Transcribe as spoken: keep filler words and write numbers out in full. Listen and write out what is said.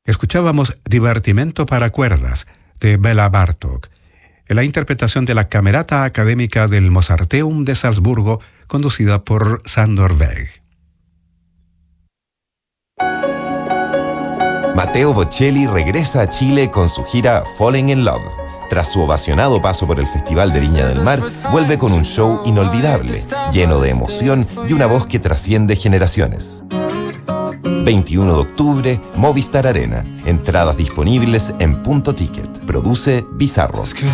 Escuchábamos Divertimento para cuerdas, de Bela Bartók, en la interpretación de la Camerata Académica del Mozarteum de Salzburgo, conducida por Sándor Weg. Matteo Bocelli regresa a Chile con su gira Falling in Love. Tras su ovacionado paso por el Festival de Viña del Mar, vuelve con un show inolvidable, lleno de emoción y una voz que trasciende generaciones. veintiuno de octubre, Movistar Arena. Entradas disponibles en Punto Ticket. Produce Bizarro.